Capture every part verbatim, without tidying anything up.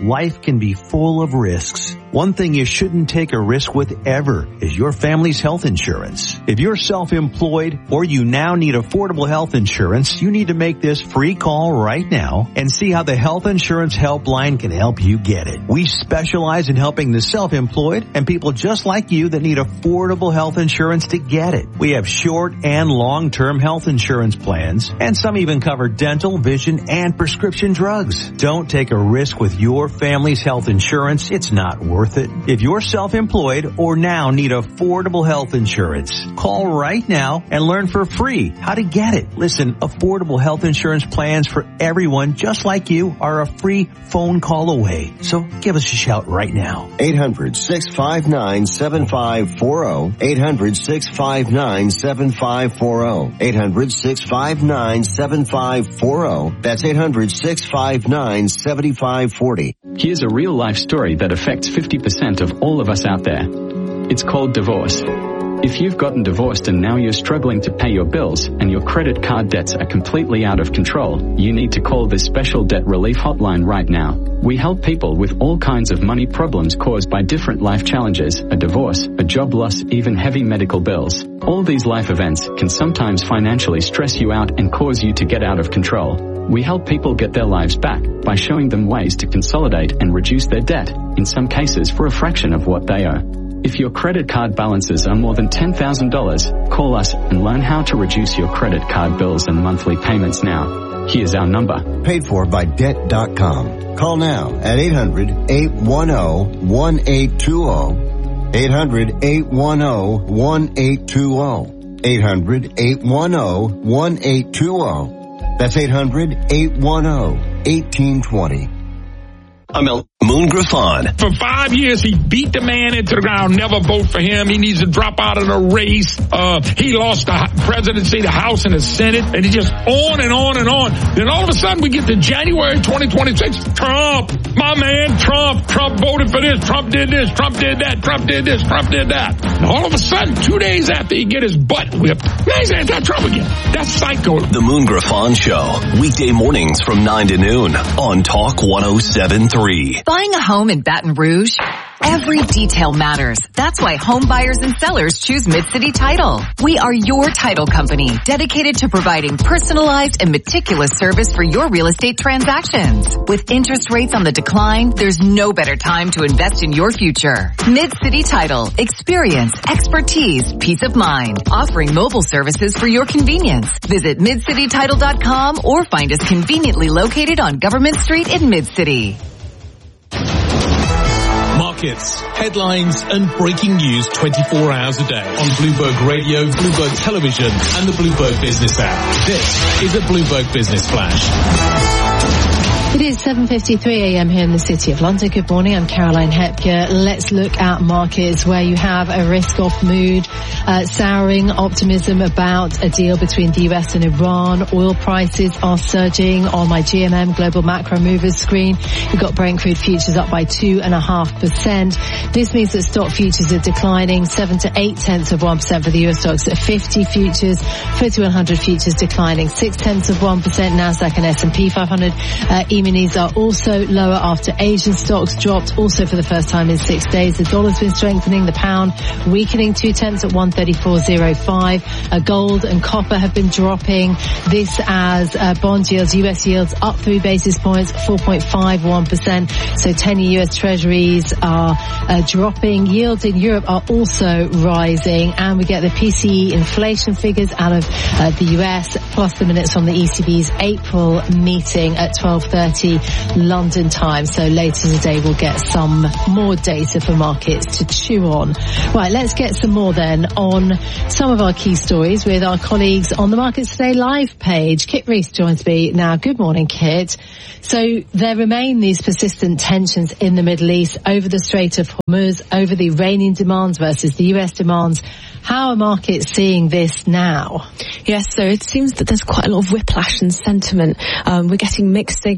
life can be full of risks. One thing you shouldn't take a risk with ever is your family's health insurance. If you're self-employed or you now need affordable health insurance, you need to make this free call right now and see how the Health Insurance Helpline can help you get it. We specialize in helping the self-employed and people just like you that need affordable health insurance to get it. We have short and long-term health insurance plans, and some even cover dental, vision, and prescription drugs. Don't take a risk with your family's health insurance. It's not worth it. If you're self-employed or now need affordable health insurance, call right now and learn for free how to get it. Listen, affordable health insurance plans for everyone just like you are a free phone call away. So give us a shout right now. eight hundred, six five nine, seven five four zero. eight hundred, six five nine, seven five four zero. eight hundred, six five nine, seven five four zero. That's eight hundred, six five nine, seven five four zero. Here's a real-life story that affects fifty percent of all of us out there. It's called divorce. If you've gotten divorced and now you're struggling to pay your bills and your credit card debts are completely out of control, you need to call this special debt relief hotline right now. We help people with all kinds of money problems caused by different life challenges, a divorce, a job loss, even heavy medical bills. All these life events can sometimes financially stress you out and cause you to get out of control. We help people get their lives back by showing them ways to consolidate and reduce their debt, in some cases for a fraction of what they owe. If your credit card balances are more than ten thousand dollars, call us and learn how to reduce your credit card bills and monthly payments now. Here's our number. Paid for by debt dot com. Call now at eight hundred, eight one zero, one eight two zero. eight hundred, eight one zero, one eight two zero. eight hundred, eight one zero, one eight two zero. That's eight hundred, eight one zero, one eight two zero. I'm El Moon Griffon. For five years, he beat the man into the ground. Never vote for him. He needs to drop out of the race. Uh, he lost the presidency, the House, and the Senate, and he just on and on and on. Then all of a sudden, we get to January twenty twenty-six. Trump, my man, Trump. Trump voted for this. Trump did this. Trump did that. Trump did this. Trump did that. And all of a sudden, two days after he get his butt whipped, now he's anti-Trump again. That's psycho. The Moon Griffon Show, weekday mornings from nine to noon on Talk one oh seven point three. Buying a home in Baton Rouge? Every detail matters. That's why home buyers and sellers choose Mid-City Title. We are your title company, dedicated to providing personalized and meticulous service for your real estate transactions. With interest rates on the decline, there's no better time to invest in your future. Mid-City Title. Experience, expertise, peace of mind. Offering mobile services for your convenience. Visit mid city title dot com or find us conveniently located on Government Street in Mid-City. Markets, headlines and breaking news twenty-four hours a day on Bloomberg Radio, Bloomberg Television and the Bloomberg Business app. This is a Bloomberg Business Flash. It is seven fifty-three a.m. here in the City of London. Good morning, I'm Caroline Hepker. Let's look at markets where you have a risk-off mood, uh, souring optimism about a deal between the U S and Iran. Oil prices are surging on my G M M Global Macro Movers screen. You've got Brent crude futures up by two and a half percent. This means that stock futures are declining seven to eight tenths of one percent for the U S stocks at fifty futures, FTSE one hundred futures declining six tenths of one percent. Nasdaq and S and P five hundred uh, E-minis are also lower after Asian stocks dropped also for the first time in six days. The dollar's been strengthening, the pound weakening two tenths at one thirty-four oh five. Uh, gold and copper have been dropping. This as uh, bond yields, U S yields up three basis points, four point five one percent. So ten-year U S treasuries are uh, dropping. Yields in Europe are also rising. And we get the P C E inflation figures out of uh, the U S, plus the minutes from the E C B's April meeting at twelve thirty London time. So later today we'll get some more data for markets to chew on. Right, let's get some more then on some of our key stories with our colleagues on the Markets Today live page. Kit Rees joins me now. Good morning, Kit. So there remain these persistent tensions in the Middle East over the Strait of Hormuz, over the Iranian demands versus the U S demands. How are markets seeing this now? Yes, so it seems that there's quite a lot of whiplash in sentiment. Um, we're getting mixed signals regarding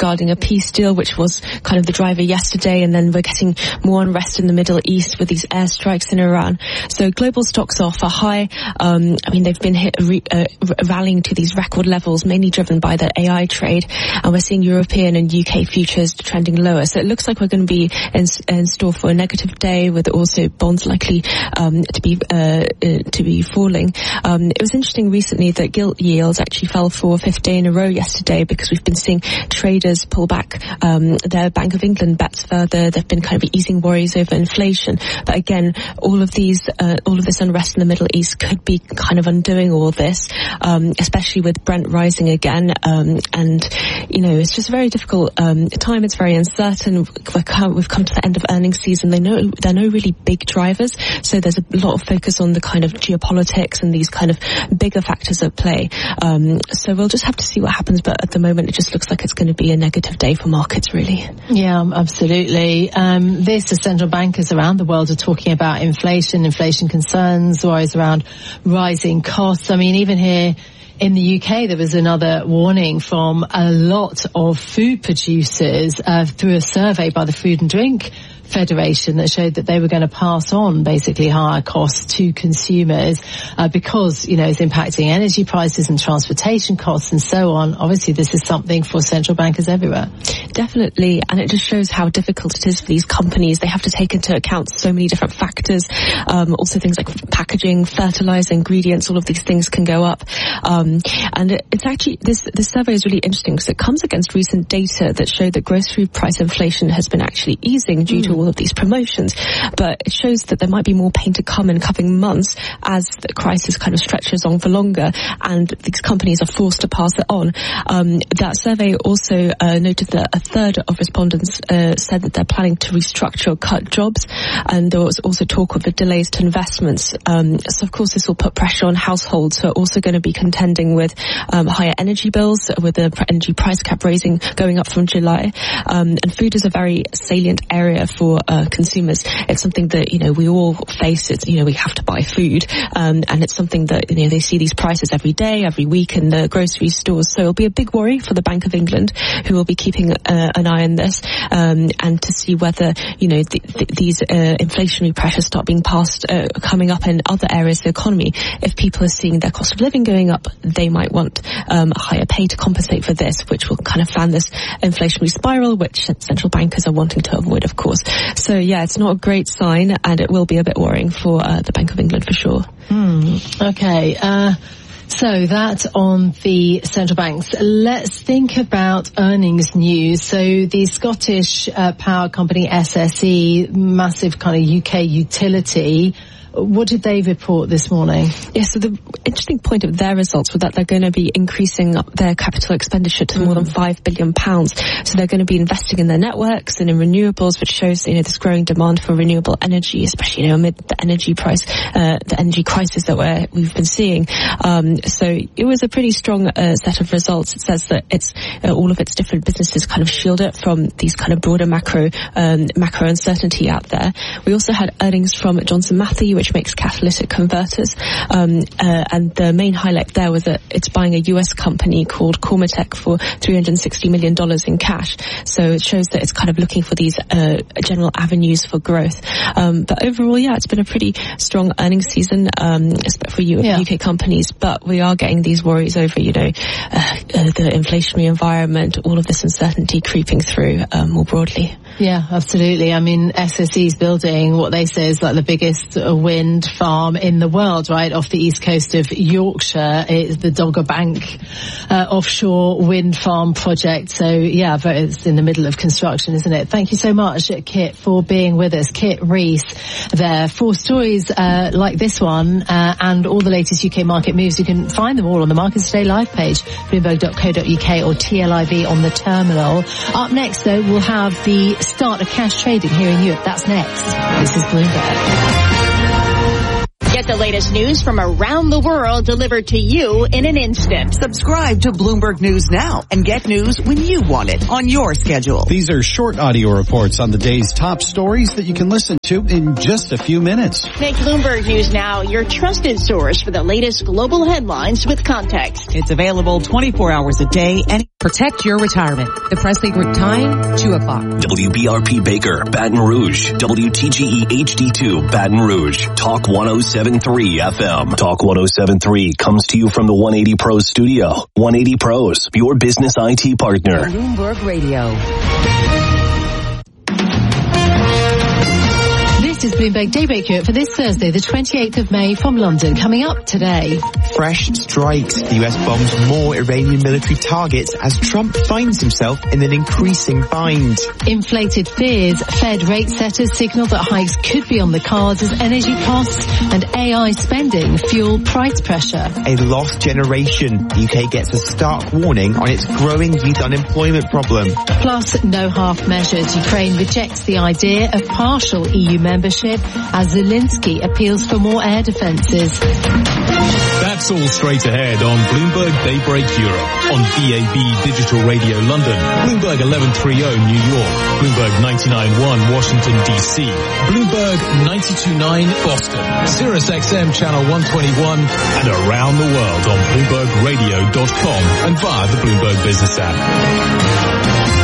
regarding a peace deal, which was kind of the driver yesterday, and then we're getting more unrest in the Middle East with these airstrikes in Iran. So global stocks off a high. Um, I mean, they've been hit, re, uh, rallying to these record levels, mainly driven by the A I trade, and we're seeing European and U K futures trending lower. So it looks like we're going to be in, in store for a negative day, with also bonds likely um, to be uh, uh, to be falling. Um, it was interesting recently that gilt yields actually fell for fifth day in a row yesterday, because we've been seeing traders pull back um, their Bank of England bets further. They've been kind of easing worries over inflation. But again, all of these, uh, all of this unrest in the Middle East could be kind of undoing all this, um, especially with Brent rising again. Um, and, you know, it's just a very difficult um, time. It's very uncertain. We're come, we've come to the end of earnings season. They know there are no really big drivers. So there's a lot of focus on the kind of geopolitics and these kind of bigger factors at play. Um, so we'll just have to see what happens. But at the moment, it just looks like it's going to be a negative day for markets, really. Yeah, absolutely. Um, this, the central bankers around the world are talking about inflation, inflation concerns, worries around rising costs. I mean, even here in the U K, there was another warning from a lot of food producers uh, through a survey by the Food and Drink Federation that showed that they were going to pass on basically higher costs to consumers uh, because, you know, it's impacting energy prices and transportation costs and so on. Obviously, this is something for central bankers everywhere. Definitely, and it just shows how difficult it is for these companies. They have to take into account so many different factors, um, also things like packaging, fertilizer, ingredients, all of these things can go up. Um, and it, it's actually, this, this survey is really interesting because it comes against recent data that showed that grocery price inflation has been actually easing due mm. to all of these promotions, but it shows that there might be more pain to come in coming months as the crisis kind of stretches on for longer and these companies are forced to pass it on. Um, that survey also uh, noted that a third of respondents uh, said that they're planning to restructure or cut jobs, and there was also talk of the delays to investments. Um, so of course this will put pressure on households who are also going to be contending with um, higher energy bills, with the energy price cap raising going up from July. Um, and food is a very salient area for For uh, consumers. It's something that, you know, we all face. It's, you know, we have to buy food, um, and it's something that, you know, they see these prices every day, every week in the grocery stores. So it'll be a big worry for the Bank of England, who will be keeping uh, an eye on this, um, and to see whether, you know, th- th- these uh, inflationary pressures start being passed, uh, coming up in other areas of the economy. If people are seeing their cost of living going up, they might want um, a higher pay to compensate for this, which will kind of fan this inflationary spiral, which central bankers are wanting to avoid, of course. So yeah, it's not a great sign, and it will be a bit worrying for uh, the Bank of England for sure. Hmm. Okay. Uh, so that on the central banks. Let's think about earnings news. So the Scottish uh, power company S S E, massive kind of U K utility. What did they report this morning? Yeah, so the interesting point of their results was that they're going to be increasing up their capital expenditure to mm. more than five billion pounds. So they're going to be investing in their networks and in renewables, which shows, you know, this growing demand for renewable energy, especially, you know, amid the energy price, uh, the energy crisis that we're, we've been seeing. Um, so it was a pretty strong uh, set of results. It says that it's uh, all of its different businesses kind of shield it from these kind of broader macro, um, macro uncertainty out there. We also had earnings from Johnson Matthey, which which makes catalytic converters. Um, uh, and the main highlight there was that it's buying a U S company called Cormatec for three hundred sixty million dollars in cash. So it shows that it's kind of looking for these uh, general avenues for growth. Um, but overall, yeah, it's been a pretty strong earnings season um, for U- yeah. U K companies. But we are getting these worries over, you know, uh, uh, the inflationary environment, all of this uncertainty creeping through um, more broadly. Yeah, absolutely. I mean, S S E's building what they say is like the biggest uh, wind farm in the world, right, off the east coast of Yorkshire. It's the Dogger Bank uh, offshore wind farm project. So, yeah, it's in the middle of construction, isn't it? Thank you so much, Kit, for being with us. Kit Rees there. For stories uh, like this one uh, and all the latest U K market moves, you can find them all on the Markets Today live page, bloomberg dot co dot uk or T L I V on the terminal. Up next, though, we'll have the start of cash trading here in Europe. That's next. This is Bloomberg. Get Get the latest news from around the world delivered to you in an instant. Subscribe to Bloomberg News now and get news when you want it on your schedule. These are short audio reports on the day's top stories that you can listen to in just a few minutes. Make Bloomberg News Now your trusted source for the latest global headlines with context. It's available twenty-four hours a day and protect your retirement. The Presley Group time, two o'clock. W B R P Baker, Baton Rouge. W T G E H D two, Baton Rouge. Talk one oh seven point three F M. Talk one oh seven point three comes to you from the one eighty Pros studio. one eighty Pros, your business I T partner. Bloomberg Radio. This is Bloomberg Daybreak Europe for this Thursday, the twenty-eighth of May from London. Coming up today. Fresh strikes. The U S bombs more Iranian military targets as Trump finds himself in an increasing bind. Inflated fears. Fed rate setters signal that hikes could be on the cards as energy costs and A I spending fuel price pressure. A lost generation. The U K gets a stark warning on its growing youth unemployment problem. Plus, no half measures. Ukraine rejects the idea of partial E U membership as Zelensky appeals for more air defences. That's all straight ahead on Bloomberg Daybreak Europe, on D A B Digital Radio London, Bloomberg eleven thirty New York, Bloomberg ninety-nine point one Washington D C, Bloomberg ninety-two point nine Boston, Sirius X M Channel one twenty-one, and around the world on Bloomberg Radio dot com and via the Bloomberg Business app.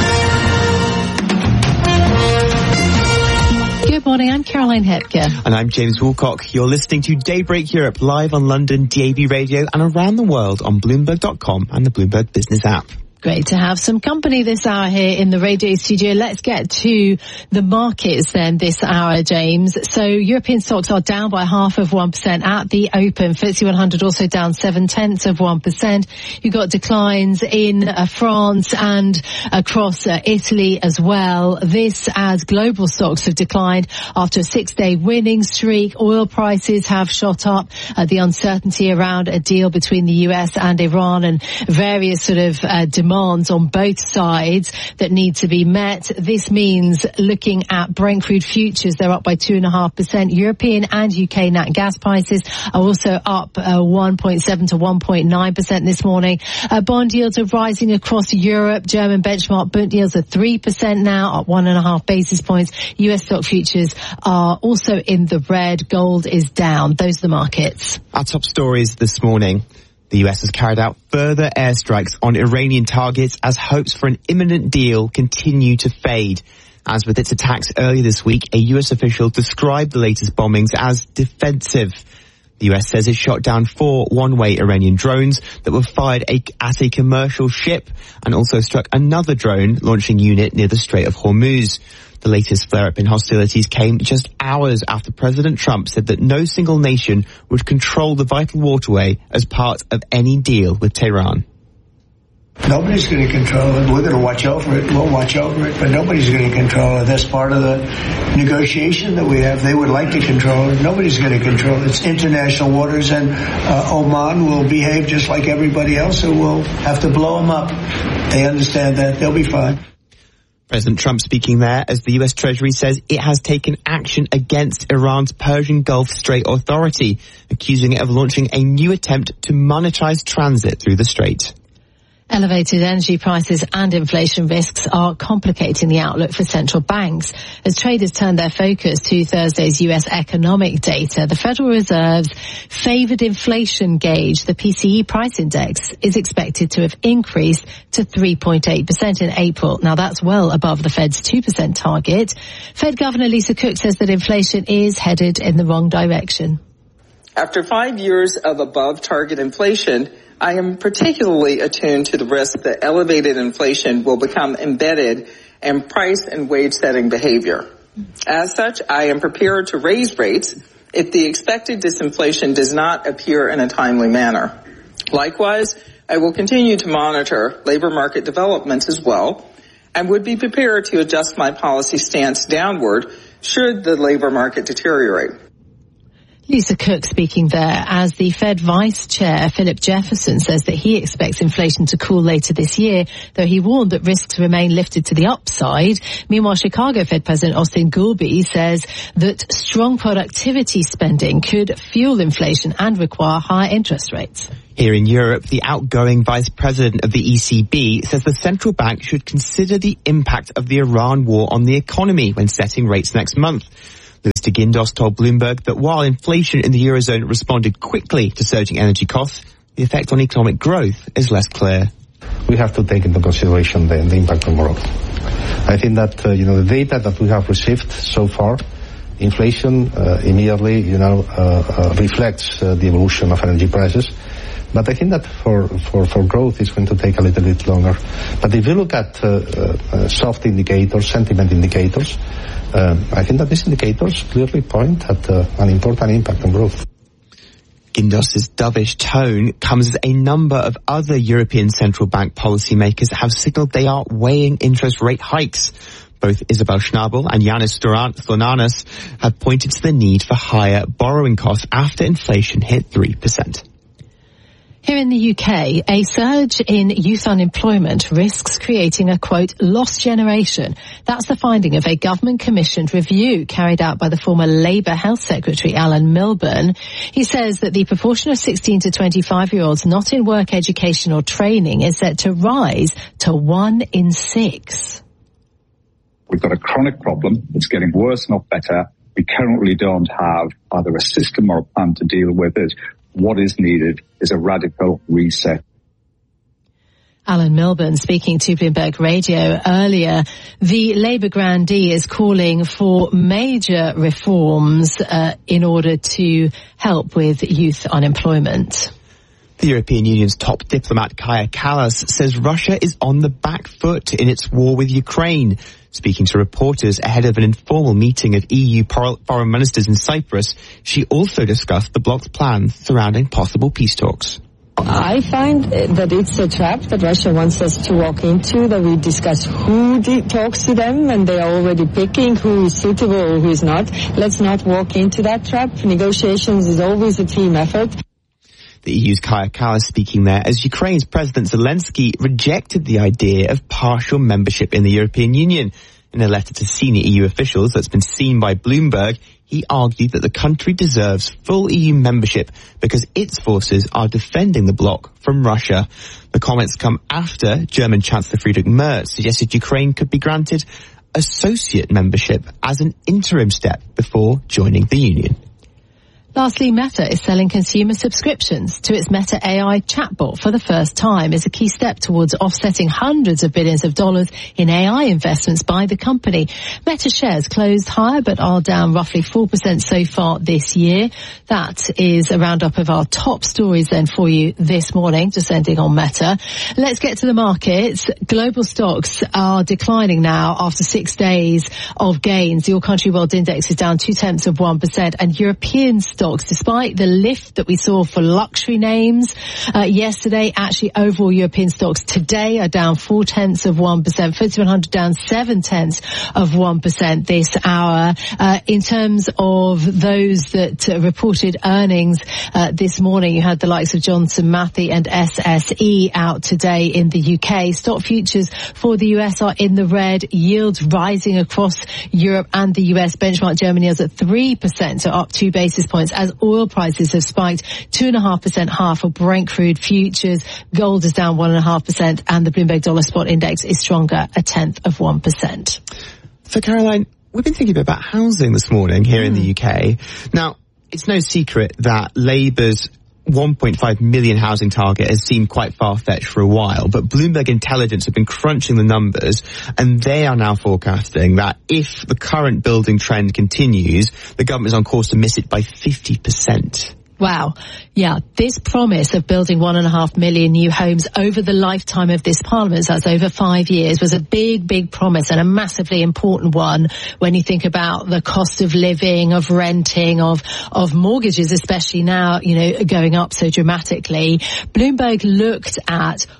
Good morning, I'm Caroline Hepker. And I'm James Woolcock. You're listening to Daybreak Europe live on London D A B Radio and around the world on Bloomberg dot com and the Bloomberg Business app. Great to have some company this hour here in the radio studio. Let's get to the markets then this hour, James. So European stocks are down by half of one percent at the open. F T S E one hundred also down seven tenths of one percent. You've got declines in uh, France and across uh, Italy as well. This as global stocks have declined after a six-day winning streak. Oil prices have shot up. Uh, the uncertainty around a deal between the U S and Iran and various sort of uh, demands on both sides that need to be met. This means looking at Brent crude futures, they're up by two and a half percent. European and U K nat gas prices are also up uh, one point seven to one point nine percent this morning. Uh, bond yields are rising across Europe. German benchmark bond yields are three percent now, up one and a half basis points. U S stock futures are also in the red. Gold is down. Those are the markets. Our top stories this morning. The U S has carried out further airstrikes on Iranian targets as hopes for an imminent deal continue to fade. As with its attacks earlier this week, a U S official described the latest bombings as defensive. The U S says it shot down four one-way Iranian drones that were fired a, at a commercial ship and also struck another drone launching unit near the Strait of Hormuz. The latest flare-up in hostilities came just hours after President Trump said that no single nation would control the vital waterway as part of any deal with Tehran. Nobody's going to control it. We're going to watch over it. We'll watch over it, but nobody's going to control it. That's part of the negotiation that we have. They would like to control it. Nobody's going to control it. It's international waters, and uh, Oman will behave just like everybody else, so we'll have to blow them up. They understand that. They'll be fine. President Trump speaking there as the U S Treasury says it has taken action against Iran's Persian Gulf Strait Authority, accusing it of launching a new attempt to monetize transit through the strait. Elevated energy prices and inflation risks are complicating the outlook for central banks. As traders turn their focus to Thursday's U S economic data, the Federal Reserve's favored inflation gauge, the P C E price index, is expected to have increased to three point eight percent in April. Now that's well above the Fed's two percent target. Fed Governor Lisa Cook says that inflation is headed in the wrong direction. After five years of above target inflation, I am particularly attuned to the risk that elevated inflation will become embedded in price and wage setting behavior. As such, I am prepared to raise rates if the expected disinflation does not appear in a timely manner. Likewise, I will continue to monitor labor market developments as well and would be prepared to adjust my policy stance downward should the labor market deteriorate. Lisa Cook speaking there as the Fed Vice Chair, Philip Jefferson, says that he expects inflation to cool later this year, though he warned that risks remain lifted to the upside. Meanwhile, Chicago Fed President Austin Goolsbee says that strong productivity spending could fuel inflation and require higher interest rates. Here in Europe, the outgoing Vice President of the E C B says the central bank should consider the impact of the Iran war on the economy when setting rates next month. Luis de Guindos told Bloomberg that while inflation in the Eurozone responded quickly to surging energy costs, the effect on economic growth is less clear. We have to take into consideration the, the impact on growth. I think that, uh, you know, the data that we have received so far, inflation uh, immediately, you know, uh, uh, reflects uh, the evolution of energy prices. But I think that for, for, for growth it's going to take a little bit longer. But if you look at uh, uh, soft indicators, sentiment indicators, uh, I think that these indicators clearly point at uh, an important impact on growth. Guindos's dovish tone comes as a number of other European central bank policymakers have signalled they are weighing interest rate hikes. Both Isabel Schnabel and Yanis Stornanas have pointed to the need for higher borrowing costs after inflation hit three percent. Here in the U K, a surge in youth unemployment risks creating a, quote, lost generation. That's the finding of a government-commissioned review carried out by the former Labour Health Secretary, Alan Milburn. He says that the proportion of sixteen to twenty-five-year-olds not in work, education or training is set to rise to one in six. We've got a chronic problem. It's getting worse, not better. We currently don't have either a system or a plan to deal with it. What is needed is a radical reset. Alan Milburn speaking to Bloomberg Radio earlier. The Labour grandee is calling for major reforms uh, in order to help with youth unemployment. The European Union's top diplomat Kaja Kallas says Russia is on the back foot in its war with Ukraine. Speaking to reporters ahead of an informal meeting of E U foreign ministers in Cyprus, she also discussed the bloc's plans surrounding possible peace talks. I find that it's a trap that Russia wants us to walk into, that we discuss who de- talks to them, and they are already picking who is suitable or who is not. Let's not walk into that trap. Negotiations is always a team effort. The E U's Kaja Kallas speaking there as Ukraine's President Zelensky rejected the idea of partial membership in the European Union. In a letter to senior E U officials that's been seen by Bloomberg, he argued that the country deserves full E U membership because its forces are defending the bloc from Russia. The comments come after German Chancellor Friedrich Merz suggested Ukraine could be granted associate membership as an interim step before joining the Union. Lastly, Meta is selling consumer subscriptions to its Meta A I chatbot for the first time as a key step towards offsetting hundreds of billions of dollars in A I investments by the company. Meta shares closed higher but are down roughly four percent so far this year. That is a roundup of our top stories then for you this morning, just ending on Meta. Let's get to the markets. Global stocks are declining now after six days of gains. The All Country World Index is down two tenths of one percent and European stocks, despite the lift that we saw for luxury names uh, yesterday, actually overall European stocks today are down four tenths of one percent. F T S E one hundred down seven tenths of one percent this hour. Uh, in terms of those that uh, reported earnings uh, this morning, you had the likes of Johnson Matthey and S S E out today in the U K. Stock futures for the U S are in the red. Yields rising across Europe and the U S. Benchmark Germany is at three percent, so up two basis points, as oil prices have spiked two and a half percent higher for Brent crude futures. Gold is down one and a half percent and the Bloomberg Dollar Spot Index is stronger, a tenth of one percent. So Caroline, we've been thinking about housing this morning here mm. in the U K. Now, it's no secret that Labour's one point five million housing target has seemed quite far-fetched for a while, but Bloomberg Intelligence have been crunching the numbers and they are now forecasting that if the current building trend continues, the government is on course to miss it by fifty percent. Wow. Yeah, this promise of building one and a half million new homes over the lifetime of this parliament, so that's over five years, was a big, big promise and a massively important one when you think about the cost of living, of renting, of, of mortgages, especially now, you know, going up so dramatically. Bloomberg looked at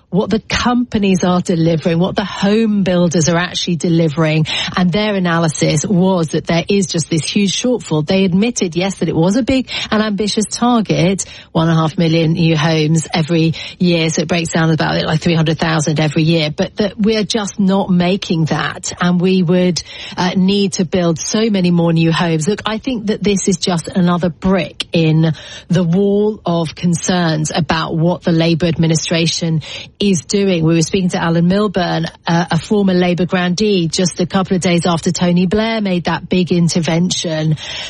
what the companies are delivering, what the home builders are actually delivering, and their analysis was that there is just this huge shortfall. They admitted, yes, that it was a big and ambitious target, one and a half million new homes every year, so it breaks down about like three hundred thousand every year, but that we're just not making that, and we would uh, need to build so many more new homes. Look, I think that this is just another brick in the wall of concerns about what the Labour administration is doing. We were speaking to Alan Milburn, uh, a former Labour grandee, just a couple of days after Tony Blair made that big intervention